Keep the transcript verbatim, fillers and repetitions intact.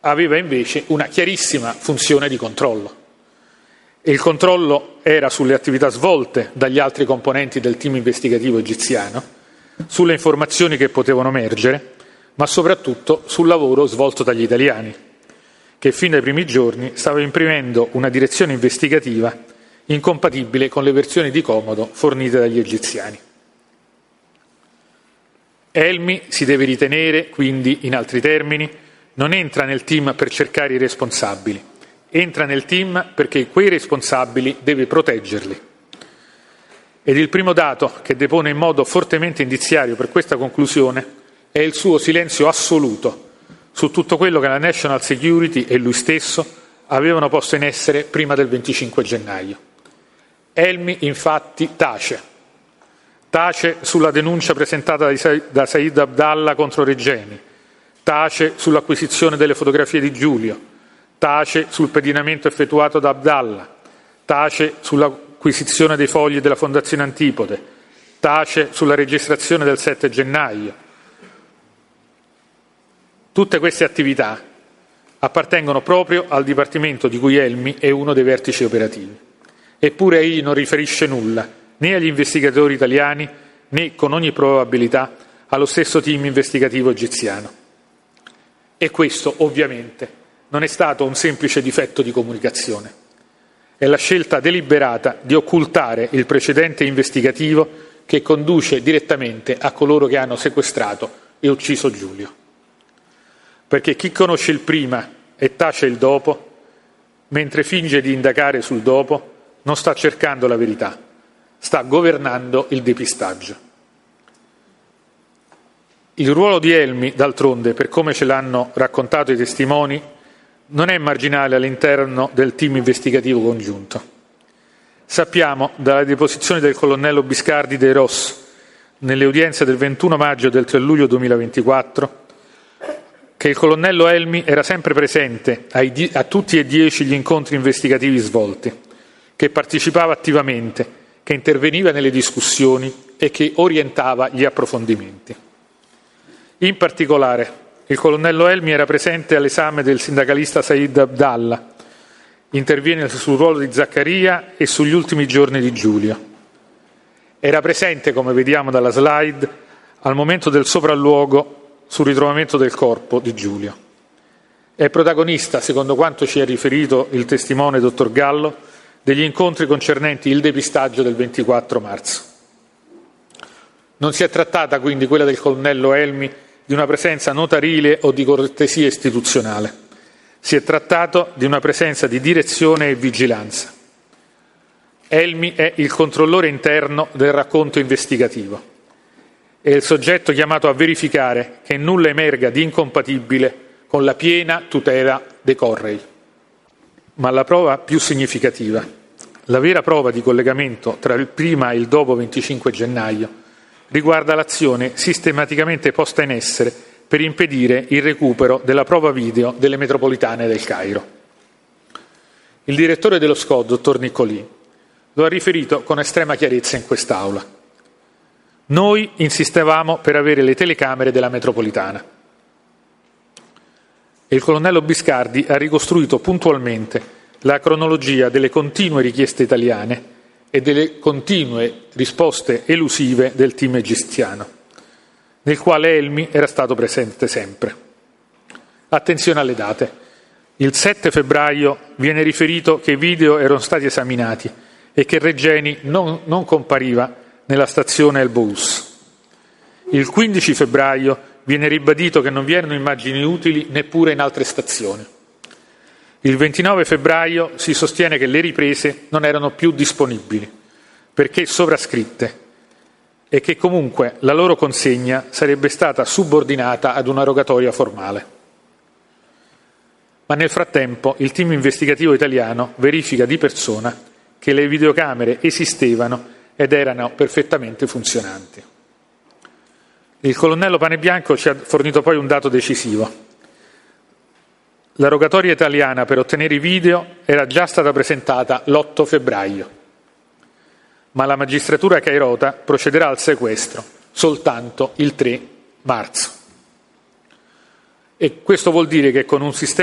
aveva invece una chiarissima funzione di controllo. E il controllo era sulle attività svolte dagli altri componenti del team investigativo egiziano, sulle informazioni che potevano emergere, ma soprattutto sul lavoro svolto dagli italiani, che fin dai primi giorni stava imprimendo una direzione investigativa incompatibile con le versioni di comodo fornite dagli egiziani. Elmi, si deve ritenere, quindi, in altri termini, non entra nel team per cercare i responsabili, entra nel team perché quei responsabili deve proteggerli. Ed il primo dato che depone in modo fortemente indiziario per questa conclusione è il suo silenzio assoluto su tutto quello che la National Security e lui stesso avevano posto in essere prima del venticinque gennaio. Elmi, infatti, tace. Tace sulla denuncia presentata da Said Abdallah contro Regeni, tace sull'acquisizione delle fotografie di Giulio, tace sul pedinamento effettuato da Abdallah, tace sull'acquisizione dei fogli della Fondazione Antipode, tace sulla registrazione del sette gennaio. Tutte queste attività appartengono proprio al Dipartimento di cui Elmi è uno dei vertici operativi. Eppure egli non riferisce nulla, né agli investigatori italiani, né, con ogni probabilità, allo stesso team investigativo egiziano. E questo, ovviamente, non è stato un semplice difetto di comunicazione. È la scelta deliberata di occultare il precedente investigativo che conduce direttamente a coloro che hanno sequestrato e ucciso Giulio. Perché chi conosce il prima e tace il dopo, mentre finge di indagare sul dopo, non sta cercando la verità, sta governando il depistaggio. Il ruolo di Elmi, d'altronde, per come ce l'hanno raccontato i testimoni, non è marginale all'interno del team investigativo congiunto. Sappiamo, dalla deposizione del colonnello Biscardi dei Ross nelle udienze del ventuno maggio e del tre luglio duemilaventiquattro, che il colonnello Elmi era sempre presente ai di- a tutti e dieci gli incontri investigativi svolti, che partecipava attivamente, che interveniva nelle discussioni e che orientava gli approfondimenti. In particolare, il colonnello Elmi era presente all'esame del sindacalista Said Abdallah, interviene sul ruolo di Zaccaria e sugli ultimi giorni di Giulio. Era presente, come vediamo dalla slide, al momento del sopralluogo sul ritrovamento del corpo di Giulio. È protagonista, secondo quanto ci ha riferito il testimone dottor Gallo, degli incontri concernenti il depistaggio del ventiquattro marzo. Non si è trattata quindi quella del colonnello Elmi di una presenza notarile o di cortesia istituzionale. Si è trattato di una presenza di direzione e vigilanza. Elmi è il controllore interno del racconto investigativo. È il soggetto chiamato a verificare che nulla emerga di incompatibile con la piena tutela dei Correi. Ma la prova più significativa, la vera prova di collegamento tra il prima e il dopo venticinque gennaio, riguarda l'azione sistematicamente posta in essere per impedire il recupero della prova video delle metropolitane del Cairo. Il direttore dello S C O, dottor Niccolì, lo ha riferito con estrema chiarezza in quest'Aula. Noi insistevamo per avere le telecamere della metropolitana. E il colonnello Biscardi ha ricostruito puntualmente la cronologia delle continue richieste italiane e delle continue risposte elusive del team egiziano, nel quale Elmi era stato presente sempre. Attenzione alle date. Il sette febbraio viene riferito che i video erano stati esaminati e che Regeni non, non compariva nella stazione El Bous. Il quindici febbraio viene ribadito che non vi erano immagini utili neppure in altre stazioni. Il ventinove febbraio si sostiene che le riprese non erano più disponibili perché sovrascritte e che comunque la loro consegna sarebbe stata subordinata ad una rogatoria formale. Ma nel frattempo il team investigativo italiano verifica di persona che le videocamere esistevano ed erano perfettamente funzionanti. Il colonnello Panebianco ci ha fornito poi un dato decisivo. La rogatoria italiana per ottenere i video era già stata presentata l'otto febbraio, ma la magistratura cairota procederà al sequestro soltanto il tre marzo. E questo vuol dire che con un sistema